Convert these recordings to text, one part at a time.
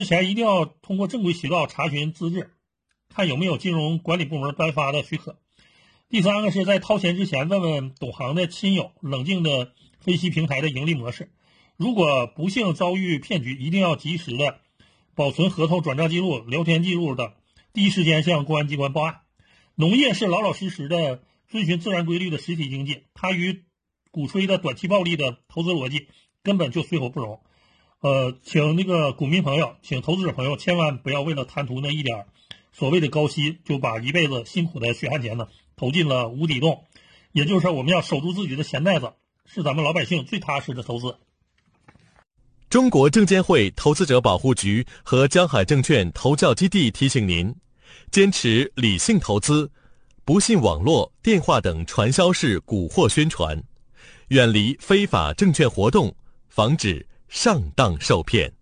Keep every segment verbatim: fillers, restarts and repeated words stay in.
之前一定要通过正规渠道查询资质，看有没有金融管理部门颁发的许可。第三个是在掏钱之前问问懂行的亲友，冷静的分析平台的盈利模式。如果不幸遭遇骗局，一定要及时的保存合同、转账记录、聊天记录等，第一时间向公安机关报案。农业是老老实实的遵循自然规律的实体经济，它与鼓吹的短期暴利的投资逻辑根本就水火不容。呃，请那个股民朋友，请投资者朋友千万不要为了贪图那一点所谓的高息，就把一辈子辛苦的血汗钱呢投进了无底洞。也就是说，我们要守住自己的钱袋子，是咱们老百姓最踏实的投资。 中国证监会投资者保护局和江海证券投教基地提醒您，坚持理性投资，不信网络、电话等传销式蛊惑宣传，远离非法证券活动，防止上当受骗。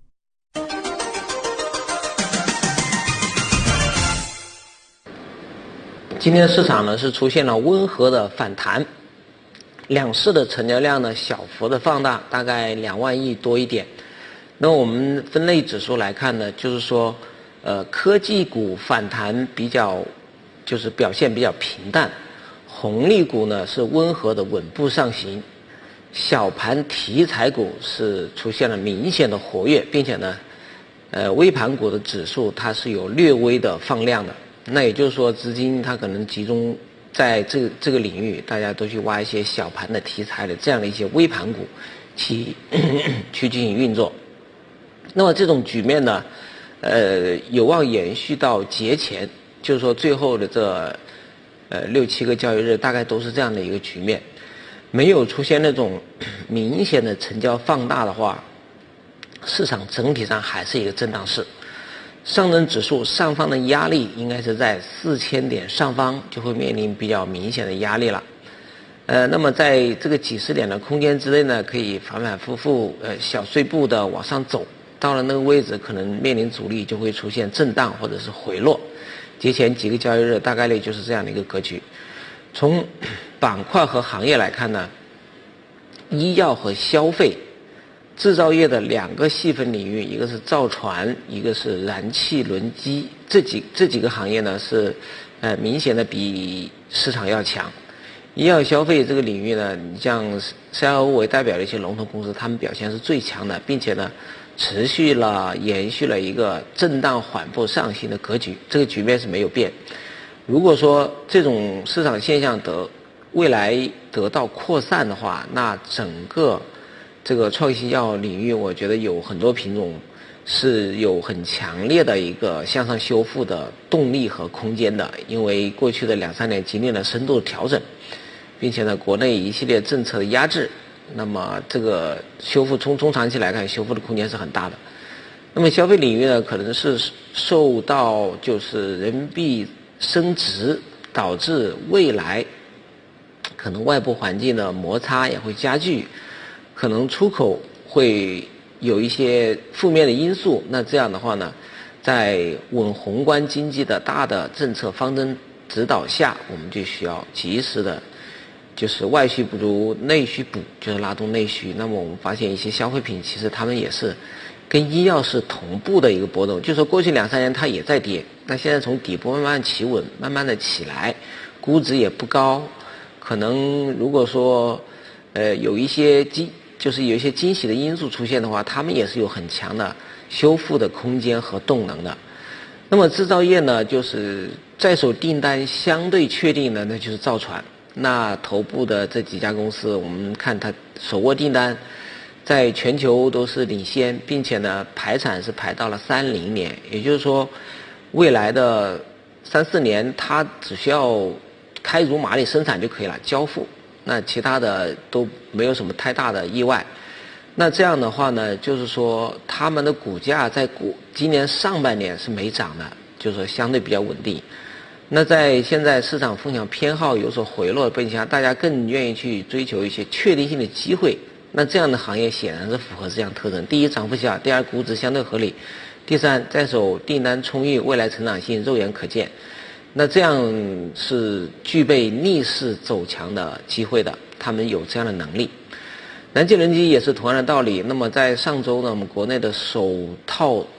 今天市场呢是出现了温和的反弹，两市的成交量呢小幅的放大，大概两万亿多一点。那么我们分类指数来看呢，就是说，呃，科技股反弹比较，就是表现比较平淡，红利股呢是温和的稳步上行，小盘题材股是出现了明显的活跃，并且呢，呃，微盘股的指数它是有略微的放量的。那也就是说，资金它可能集中在这个这个领域，大家都去挖一些小盘的题材的这样的一些微盘股，去去进行运作。那么这种局面呢，呃，有望延续到节前，就是说最后的这呃六七个交易日，大概都是这样的一个局面。没有出现那种明显的成交放大的话，市场整体上还是一个震荡市。上证指数上方的压力应该是在四千点上方，就会面临比较明显的压力了。呃，那么在这个几十点的空间之内呢，可以反反复复呃小碎步的往上走，到了那个位置可能面临阻力，就会出现震荡或者是回落。节前几个交易日大概率就是这样的一个格局。从板块和行业来看呢，医药和消费、制造业的两个细分领域，一个是造船，一个是燃气轮机，这几这几个行业呢是呃明显的比市场要强。医药消费这个领域呢，你像 C R O 为代表的一些龙头公司，他们表现是最强的，并且呢持续了延续了一个震荡缓步上行的格局，这个局面是没有变。如果说这种市场现象得未来得到扩散的话，那整个这个创新药领域，我觉得有很多品种是有很强烈的一个向上修复的动力和空间的，因为过去的两三年经历了深度的调整，并且呢，国内一系列政策的压制，那么这个修复从中长期来看，修复的空间是很大的。那么消费领域呢，可能是受到就是人民币升值导致未来可能外部环境的摩擦也会加剧，可能出口会有一些负面的因素，那这样的话呢，在稳宏观经济的大的政策方针指导下，我们就需要及时的就是外需不足内需补，就是拉动内需。那么我们发现一些消费品其实他们也是跟医药是同步的一个波动，就是说过去两三年它也在跌，那现在从底部慢慢企稳，慢慢的起来，估值也不高，可能如果说呃有一些惊就是有一些惊喜的因素出现的话，他们也是有很强的修复的空间和动能的。那么制造业呢，就是在手订单相对确定的，那就是造船。那头部的这几家公司，我们看它手握订单在全球都是领先，并且呢排产是排到了三零年，也就是说未来的三四年它只需要开足马力生产就可以了，交付，那其他的都没有什么太大的意外。那这样的话呢，就是说他们的股价在股今年上半年是没涨的，就是说相对比较稳定。那在现在市场风险偏好有所回落的背景下，大家更愿意去追求一些确定性的机会，那这样的行业显然是符合这样特征：第一，涨幅小；第二，估值相对合理；第三，在手订单充裕，未来成长性肉眼可见。那这样是具备逆势走强的机会的，他们有这样的能力。燃气轮机也是同样的道理。那么在上周呢，我们国内的首套